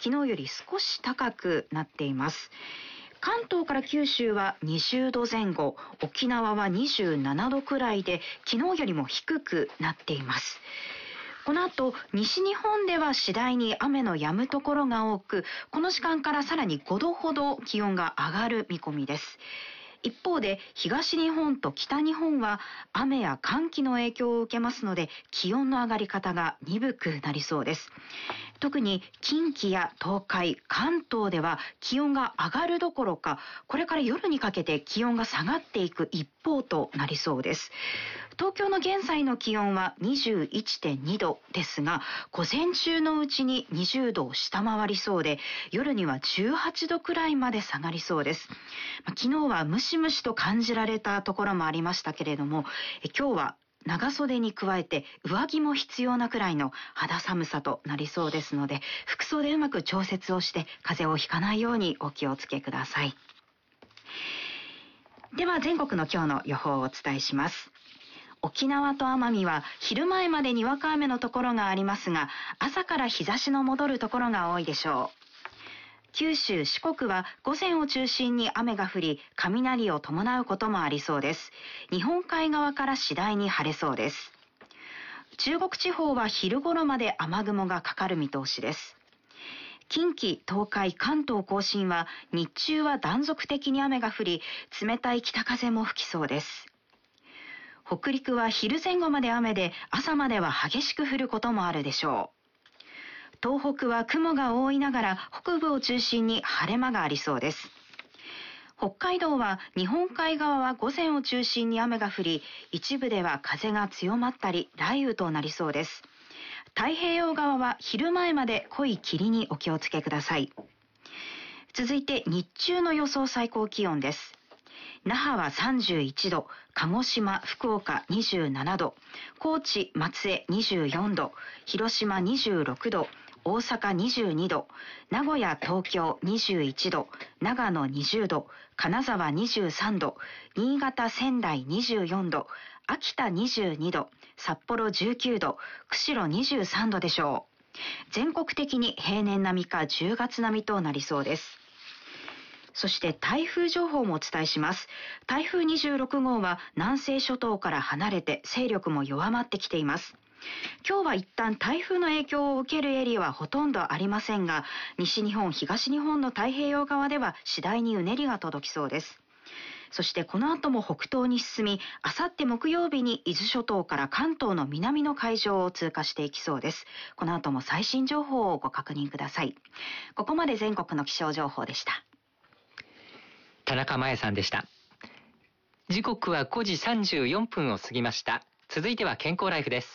昨日より少し高くなっています。関東から九州は20度前後、沖縄は27度くらいで昨日よりも低くなっています。この後、西日本では次第に雨の止むところが多く、この時間からさらに5度ほど気温が上がる見込みです。一方で東日本と北日本は雨や寒気の影響を受けますので、気温の上がり方が鈍くなりそうです。特に近畿や東海、関東では気温が上がるどころか、これから夜にかけて気温が下がっていく一方となりそうです。東京の現在の気温は 21.2 度ですが、午前中のうちに20度を下回りそうで、夜には18度くらいまで下がりそうです。昨日はムシムシと感じられたところもありましたけれども、今日は長袖に加えて上着も必要なくらいの肌寒さとなりそうですので、服装でうまく調節をして風邪をひかないようにお気をつけください。では全国の今日の予報をお伝えします。沖縄と奄美は昼前までにわか雨のところがありますが、朝から日差しの戻るところが多いでしょう。九州、四国は午前を中心に雨が降り、雷を伴うこともありそうです。日本海側から次第に晴れそうです。中国地方は昼頃まで雨雲がかかる見通しです。近畿、東海、関東甲信は日中は断続的に雨が降り、冷たい北風も吹きそうです。北陸は昼前後まで雨で、朝までは激しく降ることもあるでしょう。東北は雲が多いながら北部を中心に晴れ間がありそうです。北海道は日本海側は午前を中心に雨が降り、一部では風が強まったり雷雨となりそうです。太平洋側は昼前まで濃い霧にお気をつけください。続いて日中の予想最高気温です。那覇は31度、鹿児島、福岡27度、高知、松江24度、広島26度、大阪22度、名古屋、東京21度、長野20度、金沢23度、新潟、仙台24度、秋田22度、札幌19度、釧路23度でしょう。全国的に平年並みか10月並みとなりそうです。そして台風情報もお伝えします。台風26号は南西諸島から離れて勢力も弱まってきています。今日は一旦台風の影響を受けるエリアはほとんどありませんが、西日本、東日本の太平洋側では次第にうねりが届きそうです。そしてこの後も北東に進み、あさって木曜日に伊豆諸島から関東の南の海上を通過していきそうです。この後も最新情報をご確認ください。ここまで全国の気象情報でした。 田中真恵さんでした。時刻は5時34分を過ぎました。続いては健康ライフです。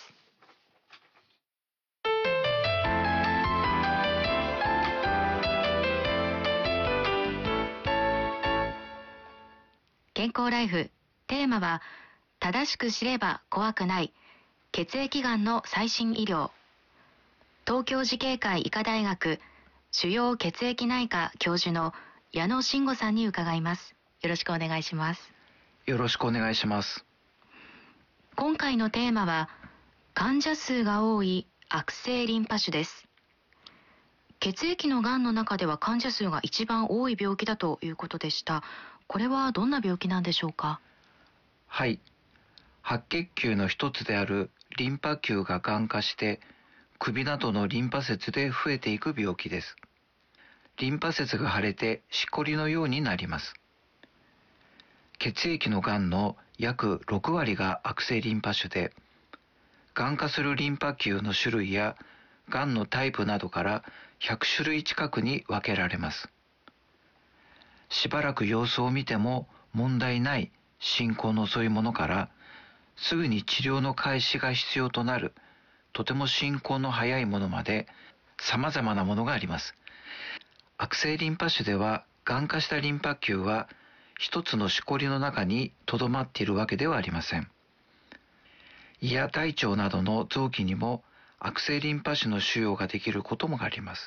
健康ライフ、テーマは正しく知れば怖くない血液がんの最新医療。東京慈恵会医科大学腫瘍血液内科教授の矢野真吾さんに伺います。よろしくお願いします。 よろしくお願いします。 今回のテーマは患者数が多い悪性リンパ腫です。血液のがんの中では患者数が一番多い病気だということでした。これはどんな病気なんでしょうか？ はい、白血球の一つであるリンパ球ががん化して首などのリンパ節で増えていく病気です。リンパ節が腫れてしこりのようになります。血液のがんの約6割が悪性リンパ腫で、がん化するリンパ球の種類やがんのタイプなどから100種類近くに分けられます。しばらく様子を見ても問題ない進行の遅いものから、すぐに治療の開始が必要となるとても進行の早いものまで様々なものがあります。悪性リンパ腫では、がん化したリンパ球は一つのしこりの中にとどまっているわけではありません。胃や大腸などの臓器にも悪性リンパ腫の腫瘍ができることもあります。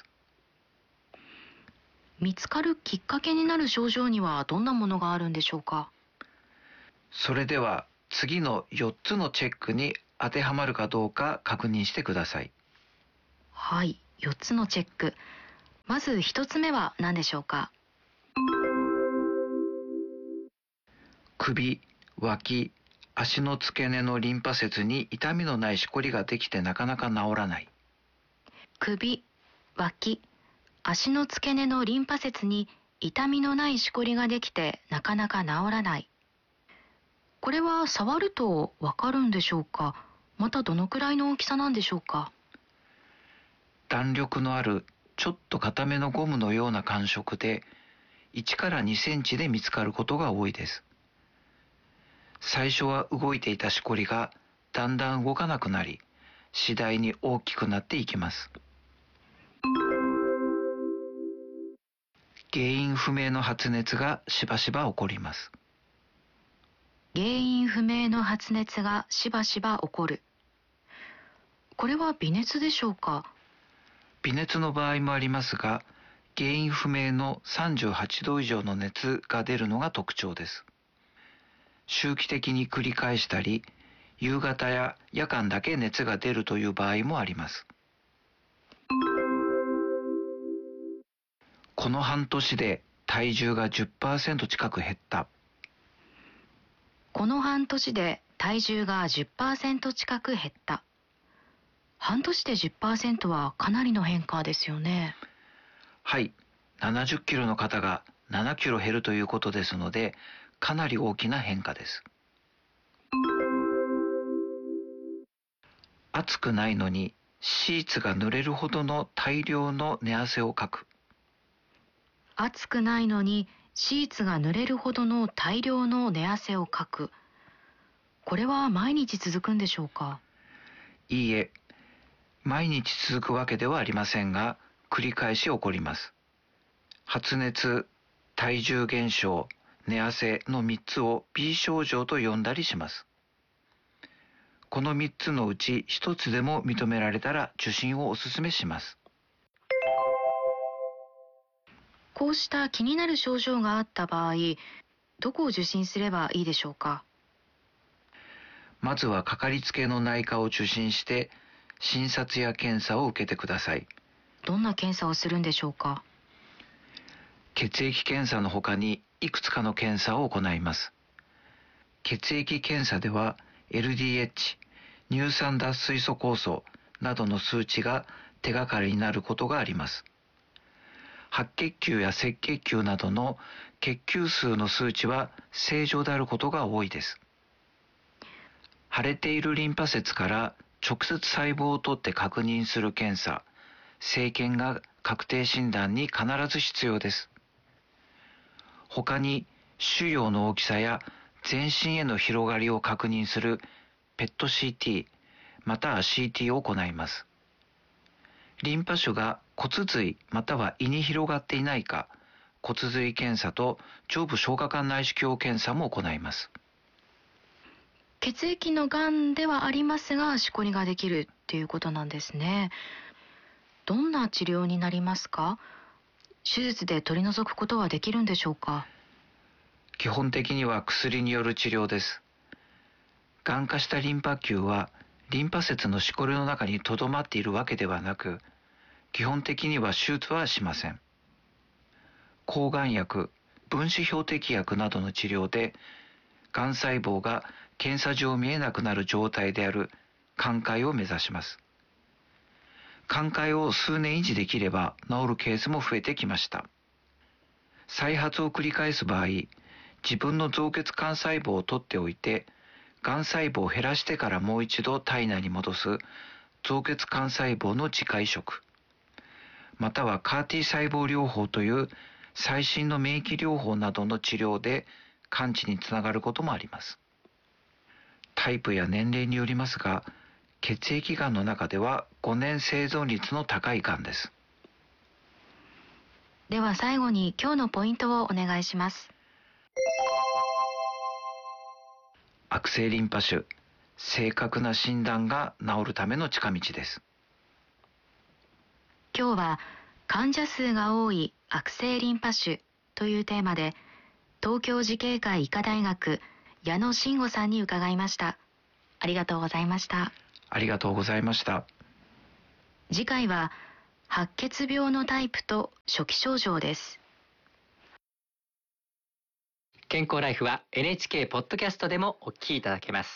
見つかるきっかけになる症状にはどんなものがあるんでしょうか？ それでは次の4つのチェックに当てはまるかどうか確認してください。 はい、4つのチェック。 まず一つ目は何でしょうか？ 首、脇、足の付け根のリンパ節に痛みのないしこりができてなかなか治らない。 首、脇、足の付け根のリンパ節に痛みのないしこりができてなかなか治らない。これは触るとわかるんでしょうか？またどのくらいの大きさなんでしょうか？ 弾力のあるちょっと固めのゴムのような感触で1から2センチで見つかることが多いです。最初は動いていたしこりがだんだん動かなくなり、次第に大きくなっていきます。原因不明の発熱がしばしば起こります。 原因不明の発熱がしばしば起こる。これは微熱でしょうか？ 微熱の場合もありますが、原因不明の38度以上の熱が出るのが特徴です。周期的に繰り返したり、夕方や夜間だけ熱が出るという場合もあります。この半年で体重が 10% 近く減った。 この半年で体重が 10% 近く減った。半年で 10% はかなりの変化ですよね。 はい、70キロの方が7キロ減るということですので、かなり大きな変化です。暑くないのにシーツが濡れるほどの大量の寝汗をかく。 暑くないのにシーツが濡れるほどの大量の寝汗をかく。これは毎日続くんでしょうか？ いいえ、毎日続くわけではありませんが、繰り返し起こります。発熱、体重減少、寝汗の3つを B 症状と呼んだりします。この3つのうち1つでも認められたら受診をお勧めします。 こうした気になる症状があった場合、どこを受診すればいいでしょうか？ まずはかかりつけの内科を受診して診察や検査を受けてください。 どんな検査をするんでしょうか？ 血液検査のほかにいくつかの検査を行います。血液検査では LDH、乳酸脱水素酵素などの数値が手がかりになることがあります。白血球や赤血球などの血球数の数値は正常であることが多いです。腫れているリンパ節から直接細胞を取って確認する検査、生検が確定診断に必ず必要です。他に腫瘍の大きさや全身への広がりを確認する PET-CT または CT を行います。リンパ腫が骨髄または胃に広がっていないか、骨髄検査と上部消化管内視鏡検査も行います。 血液のがんではありますが、しこりができるっていうことなんですね。どんな治療になりますか？手術で取り除くことはできるんでしょうか？ 基本的には薬による治療です。がん化したリンパ球はリンパ節のしこりの中にとどまっているわけではなく、基本的には手術はしません。抗がん薬、分子標的薬などの治療で、がん細胞が検査上見えなくなる状態である寛解を目指します。寛解を数年維持できれば治るケースも増えてきました。再発を繰り返す場合、自分の造血幹細胞を取っておいて、がん細胞を減らしてからもう一度体内に戻す造血幹細胞の自家移植、または CAR-T 細胞療法という最新の免疫療法などの治療で完治につながることもあります。タイプや年齢によりますが、血液がんの中では5年生存率の高いがんです。 では最後に今日のポイントをお願いします。 悪性リンパ腫、正確な診断が治るための近道です。 今日は患者数が多い悪性リンパ腫というテーマで、東京慈恵会医科大学矢野真吾さんに伺いました。ありがとうございました。 ありがとうございました。 次回は白血病のタイプと初期症状です。 健康ライフは NHK ポッドキャストでもお聞きいただけます。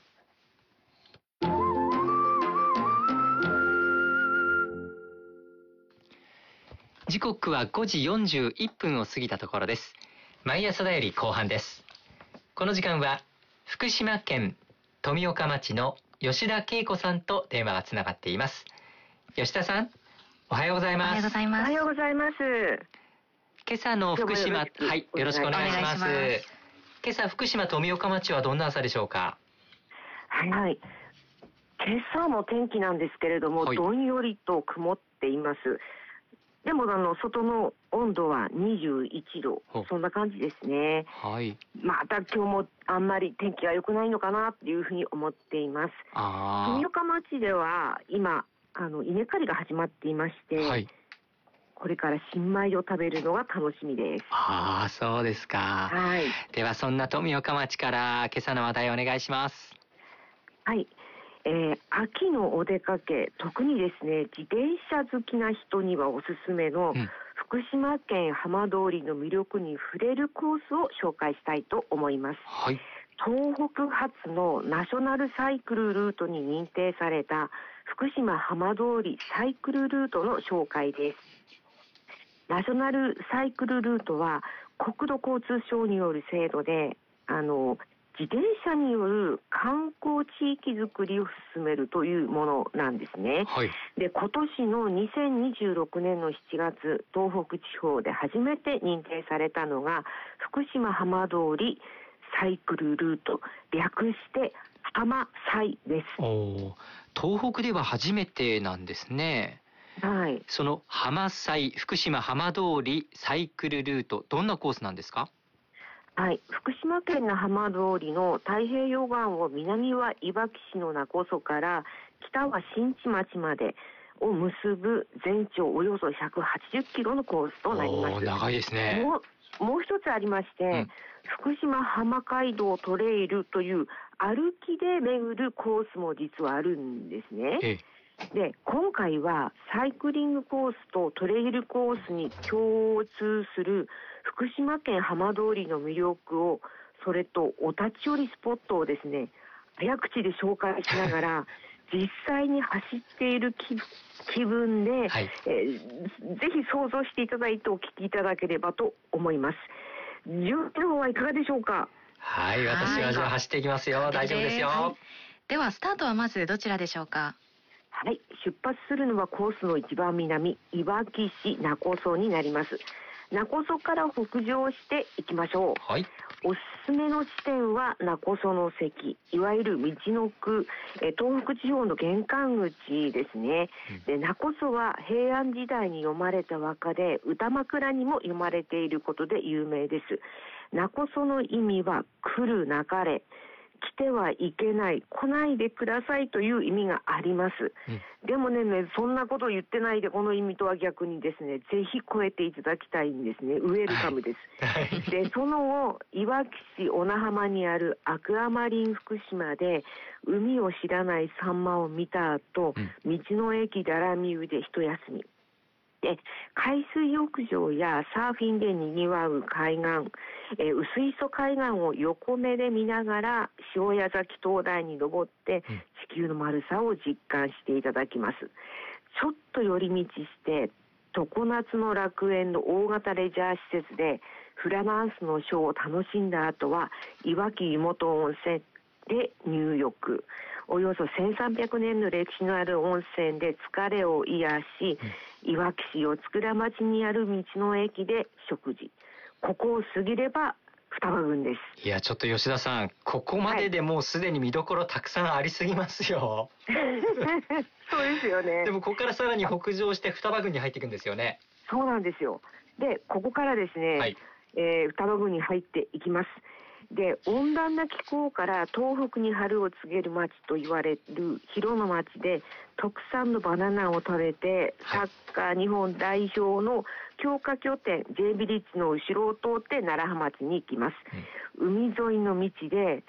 時刻は5時41分を過ぎたところです。毎朝だより後半です。この時間は福島県富岡町の吉田恵子さんと電話がつながっています。吉田さん、おはようございます。 おはようございます。 おはようございます。 今朝の福島、はい、よろしくお願いします。 お願いします。 今朝福島富岡町はどんな朝でしょうか？ はい、今朝の天気なんですけれども、 はい、 どんよりと曇っています。でも外の温度は21度、そんな感じですね。 はい。 また今日もあんまり天気が良くないのかなっていうふうに思っています。富岡町では今稲刈りが始まっていまして、はい、これから新米を食べるのが楽しみです。 ああ、そうですか。はい。ではそんな富岡町から今朝の話題をお願いします。 はい。秋のお出かけ、特にですね、自転車好きな人にはおすすめの、福島県浜通りの魅力に触れるコースを紹介したいと思います。はい。東北初のナショナルサイクルルートに認定された福島浜通りサイクルルートの紹介です。ナショナルサイクルルートは国土交通省による制度で、自転車による観光地域づくりを進めるというものなんですね。はい、で、今年の2026年の7月、東北地方で初めて認定されたのが福島浜通りサイクルルート、略して浜サイです。 東北では初めてなんですね。はい。その浜サイ、福島浜通りサイクルルート、どんなコースなんですか？ はい、福島県の浜通りの太平洋岸を南はいわき市の勿来から北は新地町までを結ぶ全長およそ180キロのコースとなります。 長いですね。 もう一つありまして、福島浜街道トレイルという歩きで巡るコースも実はあるんですね。で、今回はサイクリングコースとトレイルコースに共通する福島県浜通りの魅力を、それとお立ち寄りスポットをですね、早口で紹介しながら実際に走っている気分で、はい、ぜひ想像していただいてお聞きいただければと思います。準備の方はいかがでしょうか？ はい、私はじゃあ走っていきますよ。大丈夫ですよ。はい、 ではスタートはまずどちらでしょうか？ はい、出発するのはコースの一番南、いわき市勿来になります。勿来から北上していきましょう。はい、おすすめの地点は勿来の関、いわゆる道の区、東北地方の玄関口ですね。で、勿来は平安時代に読まれた和歌で歌枕にも読まれていることで有名です。勿来の意味は来る流れ、来てはいけない、来ないでくださいという意味があります。でもね、そんなこと言ってないで、この意味とは逆にですね、ぜひ超えていただきたいんですね。ウェルカムです。はい、で、その後、いわき市小名浜にあるアクアマリン福島で海を知らないサンマを見た後、道の駅ダラミユで一休み。で、海水浴場やサーフィンでにぎわう海岸、薄磯海岸を横目で見ながら塩谷崎灯台に登って地球の丸さを実感していただきます。ちょっと寄り道して常夏の楽園の大型レジャー施設でフラダンスのショーを楽しんだ後はいわき湯本温泉で入浴、およそ1300年の歴史のある温泉で疲れを癒し、いわき市四倉町にある道の駅で食事、ここを過ぎれば双葉郡です。 いや、ちょっと吉田さん、ここまででもうすでに見どころたくさんありすぎますよ。 そうですよね。 でもここからさらに北上して双葉郡に入っていくんですよね。 そうなんですよ。で、ここからですね、はい、双葉郡に入っていきます。で、温暖な気候から東北に春を告げる町と言われる広野町で特産のバナナを食べて、サッカー日本代表の強化拠点 J ビリッジの後ろを通って楢葉町に行きます。海沿いの道で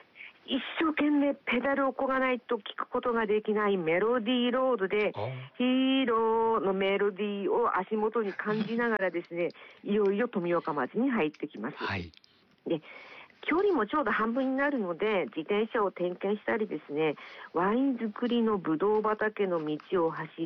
一生懸命ペダルをこがないと聞くことができないメロディーロードで、ヒーローのメロディーを足元に感じながらですね、いよいよ富岡町に入ってきます。 はい。 で、距離もちょうど半分になるので、自転車を点検したりですね、ワイン作りのブドウ畑の道を走って、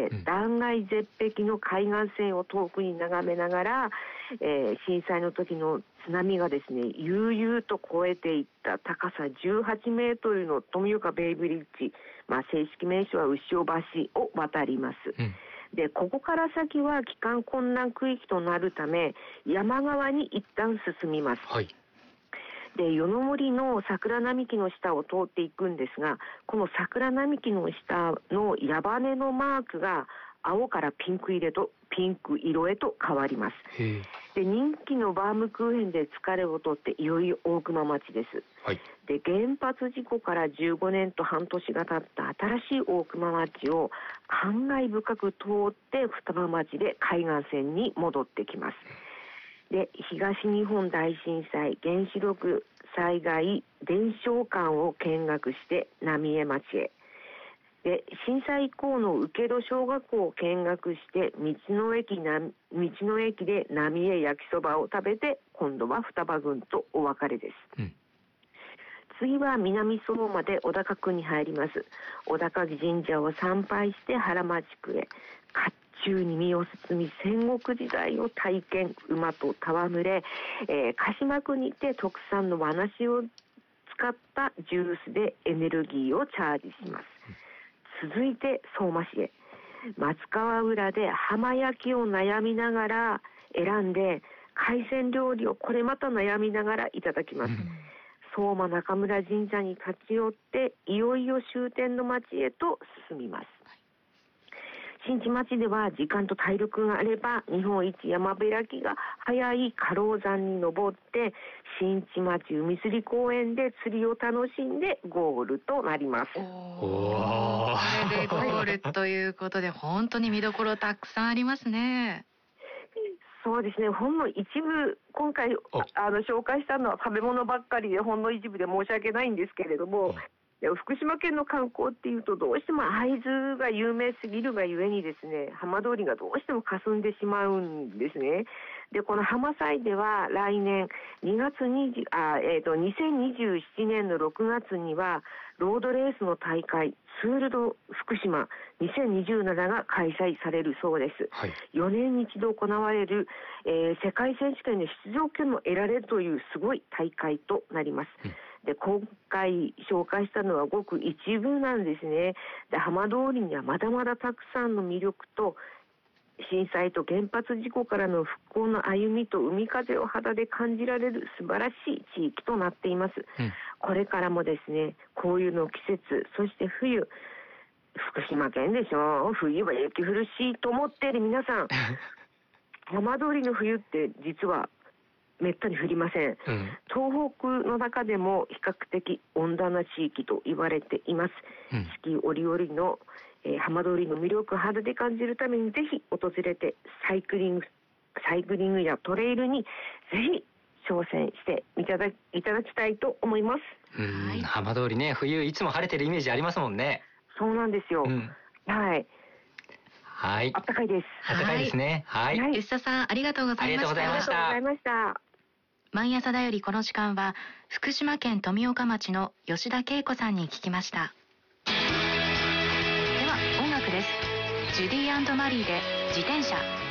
断崖絶壁の海岸線を遠くに眺めながら、震災の時の津波がですね、悠々と越えていった高さ18メートルの富岡ベイブリッジ、正式名称は牛尾橋を渡ります。で、ここから先は帰還困難区域となるため、山側に一旦進みます。 はい。 で、夜の森の桜並木の下を通っていくんですが、この桜並木の下の矢羽のマークが青からピンク色へと変わります。で、人気のバームクーヘンで疲れを取っていよいよ大熊町です。 はい。 で、原発事故から15年と半年が経った新しい大熊町を感慨深く通って双葉町で海岸線に戻ってきます。で、東日本大震災原子力災害伝承館を見学して浪江町へ。で、震災以降の請戸小学校を見学して道の駅で浪江焼きそばを食べて、今度は双葉郡とお別れです。次は南相馬で小高区に入ります。小高神社を参拝して原町区へ。甲冑に身を包み戦国時代を体験、馬と戯れ、鹿島区にて特産の和梨を使ったジュースでエネルギーをチャージします。続いて相馬市へ。松川浦で浜焼きを悩みながら選んで、海鮮料理をこれまた悩みながらいただきます。相馬中村神社に立ち寄って、いよいよ終点の町へと進みます。新地町では時間と体力があれば日本一山開きが早い家老山に登って、新地町海釣り公園で釣りを楽しんでゴールとなります。 これでゴールということで本当に見どころたくさんありますね。 そうですね、ほんの一部、今回紹介したのは食べ物ばっかりでほんの一部で申し訳ないんですけれども、福島県の観光っていうとどうしても会津が有名すぎるがゆえにですね、浜通りがどうしても霞んでしまうんですね。で、この浜祭では来年2027年の6月にはロードレースの大会ツールド福島2027が開催されるそうです。はい、4年に一度行われる、世界選手権で出場権も得られるというすごい大会となります。で、今回紹介したのはごく一部なんですね。で、浜通りにはまだまだたくさんの魅力と、震災と原発事故からの復興の歩みと海風を肌で感じられる素晴らしい地域となっています。これからもですね、紅葉の季節、そして冬、福島県でしょ、冬は雪降るしと思っている皆さん、浜通りの冬って実はめったに降りません。東北の中でも比較的温暖な地域と言われています。四季折々の、浜通りの魅力を肌で感じるためにぜひ訪れてサイクリングやトレイルにぜひ挑戦していただきたいと思います。 浜通りね、冬いつも晴れてるイメージありますもんね。 そうなんですよ。はい。 はい。 あったかいです。 あったかいですね。はい。 吉田さん、ありがとうございました。 ありがとうございました。 毎朝だよりこの時間は福島県富岡町の吉田恵子さんに聞きました。では音楽です。ジュディ&マリーで自転車。